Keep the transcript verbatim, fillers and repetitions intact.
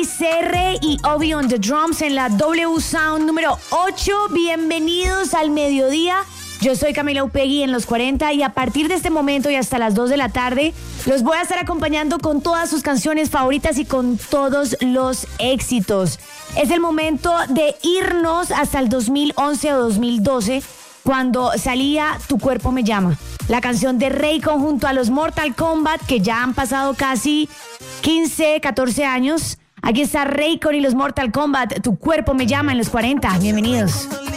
C R y Obi on the Drums en la W Sound número ocho. Bienvenidos al mediodía. Yo soy Camila Upegui en los cuarenta y a partir de este momento y hasta las dos de la tarde los voy a estar acompañando con todas sus canciones favoritas y con todos los éxitos. Es el momento de irnos hasta el dos mil once o dos mil doce, cuando salía Tu Cuerpo Me Llama, la canción de Raycon junto a los Mortal Kombat, que ya han pasado casi quince, catorce años. Aquí está Raycon y los Mortal Kombat, Tu Cuerpo Me Llama en los cuarenta. Bienvenidos.